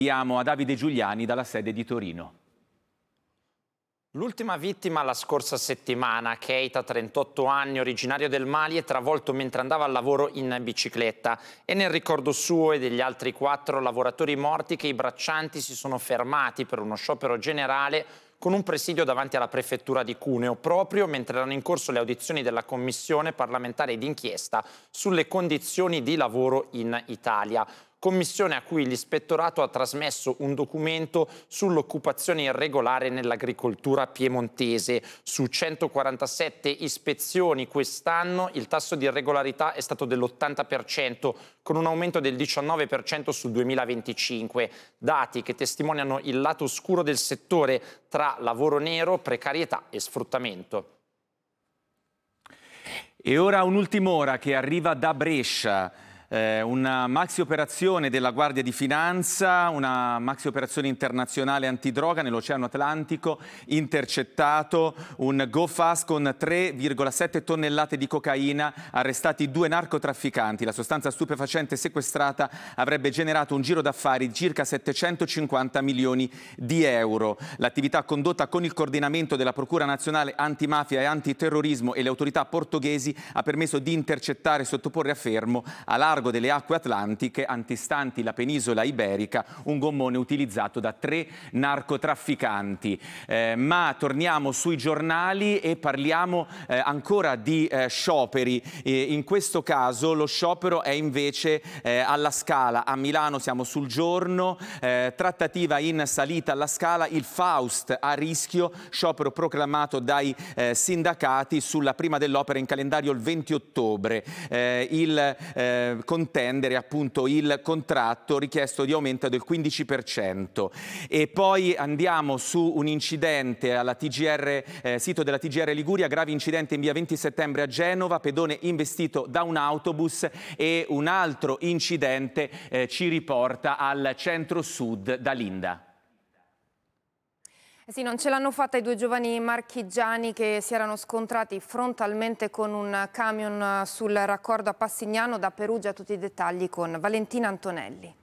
Andiamo a Davide Giuliani dalla sede di Torino. L'ultima vittima la scorsa settimana, Keita, 38 anni, originario del Mali, è travolto mentre andava al lavoro in bicicletta. E nel ricordo suo e degli altri 4 lavoratori morti che i braccianti si sono fermati per uno sciopero generale con un presidio davanti alla prefettura di Cuneo, proprio mentre erano in corso le audizioni della commissione parlamentare d'inchiesta sulle condizioni di lavoro in Italia. Commissione a cui l'ispettorato ha trasmesso un documento sull'occupazione irregolare nell'agricoltura piemontese. Su 147 ispezioni quest'anno il tasso di irregolarità è stato dell'80%, con un aumento del 19% sul 2025. Dati che testimoniano il lato oscuro del settore tra lavoro nero, precarietà e sfruttamento. E ora un'ultima ora che arriva da Brescia. Una maxi operazione della Guardia di Finanza, una maxi operazione internazionale antidroga nell'Oceano Atlantico, intercettato un Go Fast con 3,7 tonnellate di cocaina, arrestati 2 narcotrafficanti. La sostanza stupefacente sequestrata avrebbe generato un giro d'affari di circa 750 milioni di euro. L'attività condotta con il coordinamento della Procura Nazionale Antimafia e Antiterrorismo e le autorità portoghesi ha permesso di intercettare e sottoporre a fermo a largo delle acque atlantiche antistanti la penisola iberica un gommone utilizzato da 3 narcotrafficanti. Ma torniamo sui giornali e parliamo ancora di scioperi. In questo caso lo sciopero è invece alla Scala. A Milano siamo sul Giorno, trattativa in salita alla Scala, il Faust a rischio, sciopero proclamato dai sindacati sulla prima dell'opera in calendario il 20 ottobre. Contendere appunto il contratto richiesto di aumento del 15%. E poi andiamo su un incidente alla TGR, sito della TGR Liguria, grave incidente in via 20 settembre a Genova, pedone investito da un autobus, e un altro incidente ci riporta al centro-sud da Linda. Sì, non ce l'hanno fatta i 2 giovani marchigiani che si erano scontrati frontalmente con un camion sul raccordo a Passignano. Da Perugia tutti i dettagli con Valentina Antonelli.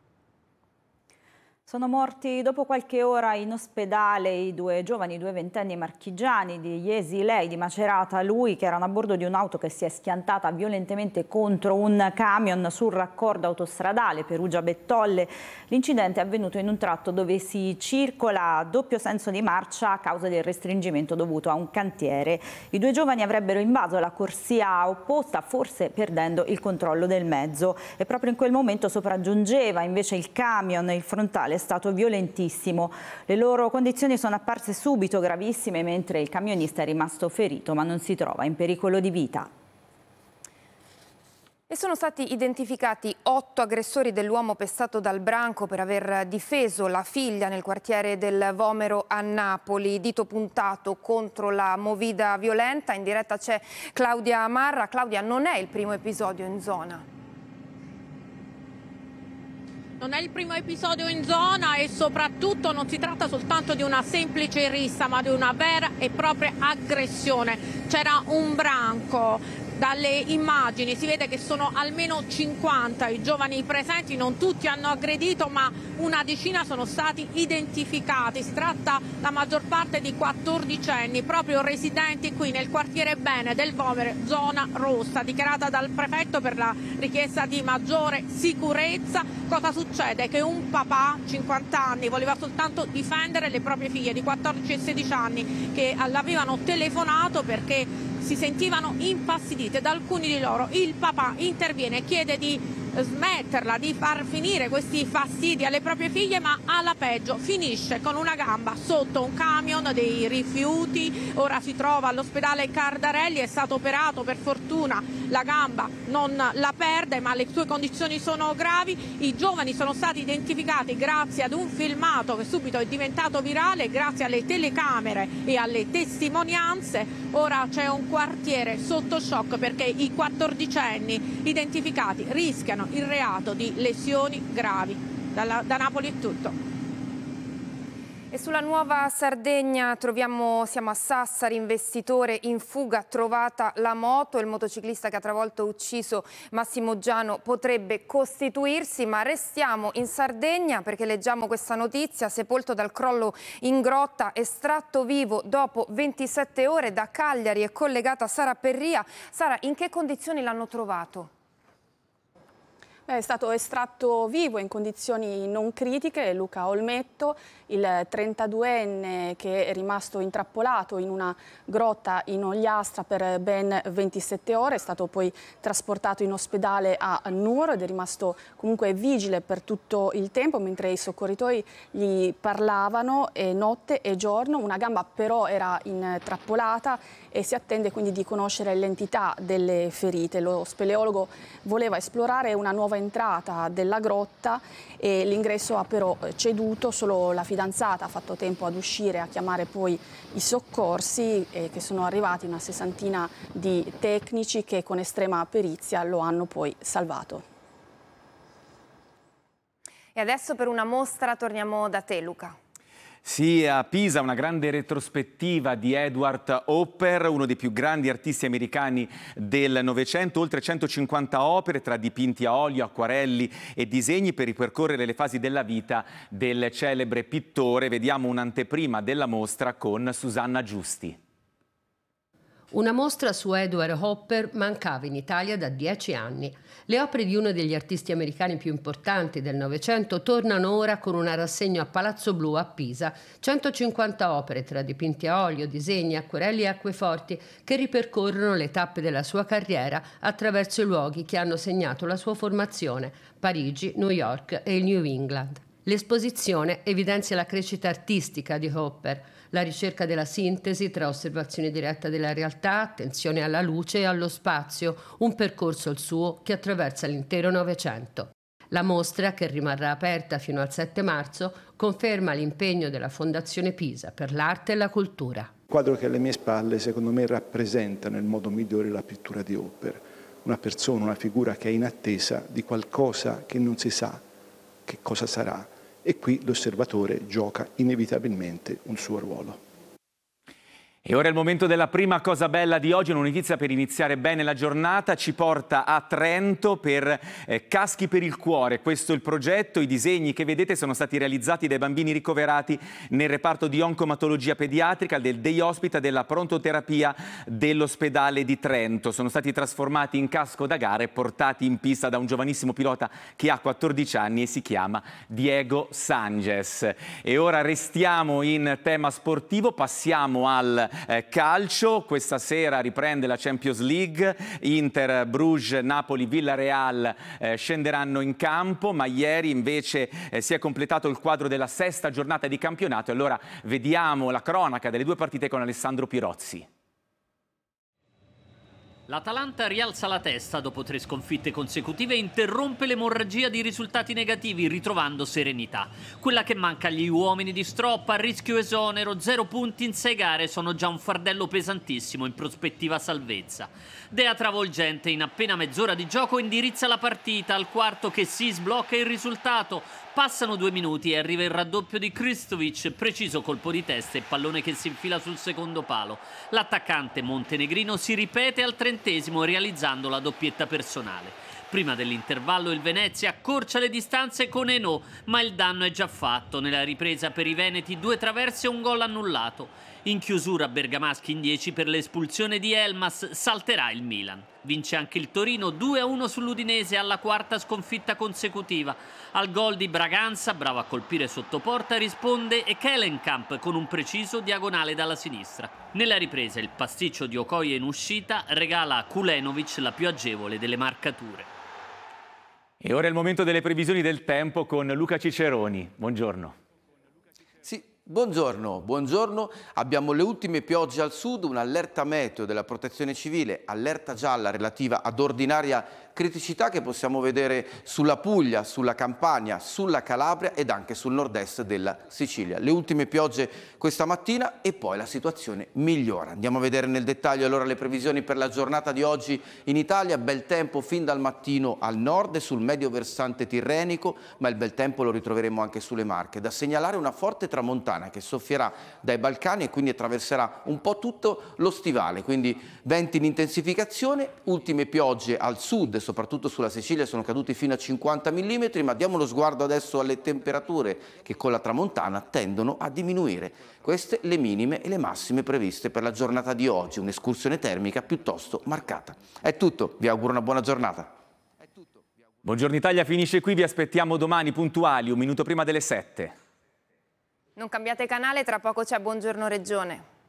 Sono morti dopo qualche ora in ospedale i 2 giovani, 2 ventenni marchigiani di Iesi, lei di Macerata, lui che erano a bordo di un'auto che si è schiantata violentemente contro un camion sul raccordo autostradale Perugia-Bettolle. L'incidente è avvenuto in un tratto dove si circola a doppio senso di marcia a causa del restringimento dovuto a un cantiere. I 2 giovani avrebbero invaso la corsia opposta, forse perdendo il controllo del mezzo, e proprio in quel momento sopraggiungeva invece il camion, il frontale è stato violentissimo. Le loro condizioni sono apparse subito gravissime, mentre il camionista è rimasto ferito ma non si trova in pericolo di vita. E sono stati identificati 8 aggressori dell'uomo pestato dal branco per aver difeso la figlia nel quartiere del Vomero a Napoli. Dito puntato contro la movida violenta. In diretta c'è Claudia Marra. Claudia, non è il primo episodio in zona. Non è il primo episodio in zona e soprattutto non si tratta soltanto di una semplice rissa, ma di una vera e propria aggressione. C'era un branco. Dalle immagini si vede che sono almeno 50 i giovani presenti, non tutti hanno aggredito, ma una decina sono stati identificati. Si tratta la maggior parte di 14enni, proprio residenti qui nel quartiere Bene del Vomero, zona rossa, dichiarata dal prefetto per la richiesta di maggiore sicurezza. Cosa succede? Che un papà, 50 anni, voleva soltanto difendere le proprie figlie di 14 e 16 anni che l'avevano telefonato perché si sentivano infastidite da alcuni di loro. Il papà interviene e chiede di smetterla, di far finire questi fastidi alle proprie figlie, ma alla peggio finisce con una gamba sotto un camion dei rifiuti. Ora si trova all'ospedale Cardarelli, è stato operato, per fortuna la gamba non la perde, ma le sue condizioni sono gravi. I giovani sono stati identificati grazie ad un filmato che subito è diventato virale, grazie alle telecamere e alle testimonianze. Ora c'è un quartiere sotto shock perché i 14enni identificati rischiano il reato di lesioni gravi. Da Napoli è tutto. E sulla Nuova Sardegna siamo a Sassari, investitore in fuga, trovata la moto, il motociclista che ha travolto ucciso Massimo Giano potrebbe costituirsi, ma restiamo in Sardegna perché leggiamo questa notizia: sepolto dal crollo in grotta, estratto vivo dopo 27 ore. Da Cagliari è collegata Sara Perria. Sara, in che condizioni l'hanno trovato? È stato estratto vivo in condizioni non critiche Luca Olmetto, il 32enne che è rimasto intrappolato in una grotta in Ogliastra per ben 27 ore, è stato poi trasportato in ospedale a Nuoro ed è rimasto comunque vigile per tutto il tempo mentre i soccorritori gli parlavano notte e giorno. Una gamba però era intrappolata e si attende quindi di conoscere l'entità delle ferite. Lo speleologo voleva esplorare una nuova entrata della grotta e l'ingresso ha però ceduto. Solo la fidanzata ha fatto tempo ad uscire, a chiamare poi i soccorsi che sono arrivati, una sessantina di tecnici che con estrema perizia lo hanno poi salvato. E adesso per una mostra torniamo da te, Luca. Sì, a Pisa una grande retrospettiva di Edward Hopper, uno dei più grandi artisti americani del Novecento, oltre 150 opere tra dipinti a olio, acquarelli e disegni per ripercorrere le fasi della vita del celebre pittore. Vediamo un'anteprima della mostra con Susanna Giusti. Una mostra su Edward Hopper mancava in Italia da 10 anni. Le opere di uno degli artisti americani più importanti del Novecento tornano ora con una rassegna a Palazzo Blu a Pisa. 150 opere tra dipinti a olio, disegni, acquerelli e acqueforti che ripercorrono le tappe della sua carriera attraverso i luoghi che hanno segnato la sua formazione: Parigi, New York e il New England. L'esposizione evidenzia la crescita artistica di Hopper, la ricerca della sintesi tra osservazione diretta della realtà, attenzione alla luce e allo spazio, un percorso il suo che attraversa l'intero Novecento. La mostra, che rimarrà aperta fino al 7 marzo, conferma l'impegno della Fondazione Pisa per l'arte e la cultura. Il quadro che è alle mie spalle, secondo me, rappresenta nel modo migliore la pittura di Hopper. Una persona, una figura che è in attesa di qualcosa che non si sa che cosa sarà. E qui l'osservatore gioca inevitabilmente un suo ruolo. E ora è il momento della prima cosa bella di oggi, una notizia per iniziare bene la giornata, ci porta a Trento per Caschi per il Cuore. Questo è il progetto, i disegni che vedete sono stati realizzati dai bambini ricoverati nel reparto di oncomatologia pediatrica del day hospital della prontoterapia dell'ospedale di Trento. Sono stati trasformati in casco da gara e portati in pista da un giovanissimo pilota che ha 14 anni e si chiama Diego Sanges. E ora restiamo in tema sportivo, passiamo al calcio. Questa sera riprende la Champions League, Inter, Bruges, Napoli, Villarreal scenderanno in campo, ma ieri invece si è completato il quadro della 6ª giornata di campionato e allora vediamo la cronaca delle due partite con Alessandro Pirozzi. L'Atalanta rialza la testa dopo 3 sconfitte consecutive e interrompe l'emorragia di risultati negativi ritrovando serenità. Quella che manca agli uomini di Stroppa, a rischio esonero, 0 punti in 6 gare sono già un fardello pesantissimo in prospettiva salvezza. Dea travolgente in appena mezz'ora di gioco indirizza la partita, al quarto che si sblocca il risultato. Passano 2 minuti e arriva il raddoppio di Kristovic, preciso colpo di testa e pallone che si infila sul secondo palo. L'attaccante montenegrino si ripete al 30° realizzando la doppietta personale. Prima dell'intervallo il Venezia accorcia le distanze con Eno, ma il danno è già fatto. Nella ripresa per i veneti 2 traverse e un gol annullato. In chiusura bergamaschi in 10 per l'espulsione di Elmas, salterà il Milan. Vince anche il Torino 2-1 sull'Udinese alla 4ª sconfitta consecutiva. Al gol di Braganza, bravo a colpire sotto porta, risponde Ekelenkamp con un preciso diagonale dalla sinistra. Nella ripresa il pasticcio di Okoye in uscita regala a Kulenovic la più agevole delle marcature. E ora è il momento delle previsioni del tempo con Luca Ciceroni. Buongiorno. Sì, buongiorno. Abbiamo le ultime piogge al sud, un'allerta meteo della Protezione Civile, allerta gialla relativa ad ordinaria criticità che possiamo vedere sulla Puglia, sulla Campania, sulla Calabria ed anche sul nord-est della Sicilia. Le ultime piogge questa mattina e poi la situazione migliora. Andiamo a vedere nel dettaglio allora le previsioni per la giornata di oggi in Italia. Bel tempo fin dal mattino al nord e sul medio versante tirrenico, ma il bel tempo lo ritroveremo anche sulle Marche. Da segnalare una forte tramontana tramontana che soffierà dai Balcani e quindi attraverserà un po' tutto lo stivale, quindi venti in intensificazione, ultime piogge al sud e soprattutto sulla Sicilia sono caduti fino a 50 mm, ma diamo lo sguardo adesso alle temperature che con la tramontana tendono a diminuire. Queste le minime e le massime previste per la giornata di oggi, un'escursione termica piuttosto marcata. È tutto, vi auguro una buona giornata. Buongiorno Italia finisce qui, vi aspettiamo domani puntuali, un minuto prima delle 7. Non cambiate canale, tra poco c'è Buongiorno Regione.